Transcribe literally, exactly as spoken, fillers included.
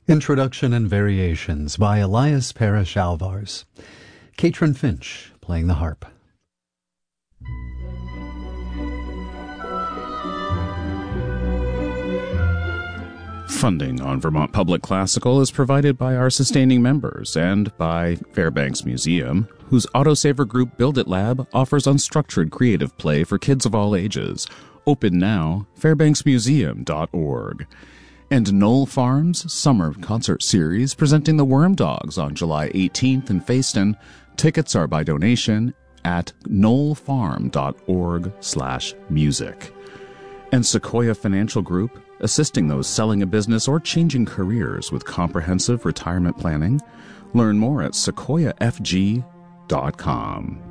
Introduction and Variations by Elias Parrish Alvars. Katrin Finch playing the harp. Funding on Vermont Public Classical is provided by our sustaining members and by Fairbanks Museum, whose autosaver group Build It Lab offers unstructured creative play for kids of all ages. Open now, fairbanks museum dot org. And Knoll Farms Summer Concert Series presenting the Worm Dogs on July eighteenth in Fayston. Tickets are by donation at knoll farm dot org slash music. And Sequoia Financial Group, assisting those selling a business or changing careers with comprehensive retirement planning. Learn more at sequoia f g dot com.